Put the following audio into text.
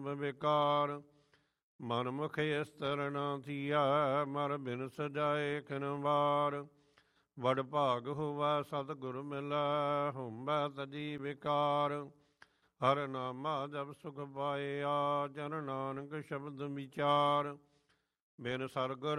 ਸਭ ਵਿਕਾਰ। ਮਨ ਮੁਖ ਇਸ ਤਰਣਾ ਥੀਆ, ਮਰ ਬਿਨ ਸਜਾਏ ਕਿਨ ਵਾਰ। ਵਡ ਭਾਗ ਹੋਵਾ ਸਤਿਗੁਰ ਮਿਲੈ, ਹੁੰਬੈ ਤਜੀ ਵਿਕਾਰ। ਹਰ ਨਾਮਾ ਜਪ ਸੁਖ ਪਾਇਆ, ਜਨ ਨਾਨਕ ਸ਼ਬਦ ਵਿਚਾਰ। ਬਿਨ ਸਰਗੁਰ